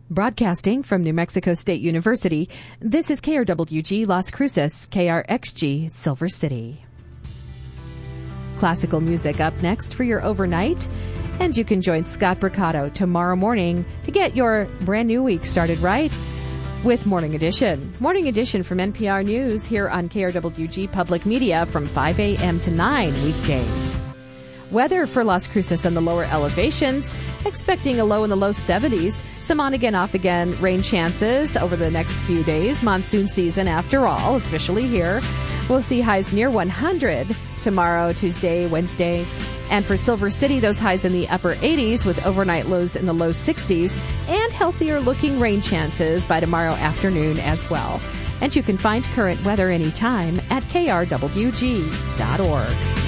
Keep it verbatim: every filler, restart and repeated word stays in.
Broadcasting from New Mexico State University, this is K R W G Las Cruces, K R X G Silver City. Classical music up next for your overnight, and you can join Scott Bricado tomorrow morning to get your brand new week started right with Morning Edition. Morning Edition from N P R News here on K R W G Public Media from five a.m. to nine weekdays. Weather for Las Cruces and the lower elevations, expecting a low in the low seventies. Some on again, off again rain chances over the next few days. Monsoon season, after all, officially here. We'll see highs near one hundred tomorrow, Tuesday, Wednesday. And for Silver City, those highs in the upper eighties with overnight lows in the low sixties and healthier looking rain chances by tomorrow afternoon as well. And you can find current weather anytime at K R W G dot org.